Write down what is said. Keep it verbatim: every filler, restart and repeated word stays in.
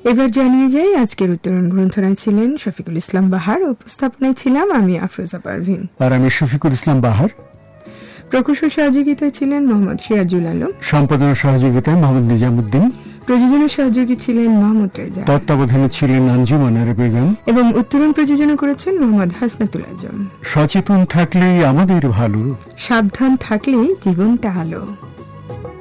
এবার জানিয়ে যাই আজকের উত্তরণ গ্রন্থনায় ছিলেন শফিকুল ইসলাম বাহার, উপস্থাপনায় ছিলাম আমি আফরোজা পারভিন আর আমি শফিকুল ইসলাম বাহার। প্রকৌশল সহযোগিতায় ছিলেন মোহাম্মদ সিরাজুল আলম, সম্পাদনা সহযোগিতায় মোহাম্মদ নিজামুদ্দিন, প্রযোজনা সহযোগী ছিলেন মোহাম্মদ রেজা, তত্ত্বাবধানে ছিলেন আঞ্জুমান আরা বেগম এবং উত্তরণ প্রযোজনা করেছেন মোহাম্মদ হাসনাতুল আজম। সচেতন থাকলেই আমাদের ভালো, সাবধান থাকলেই জীবনটা আলো।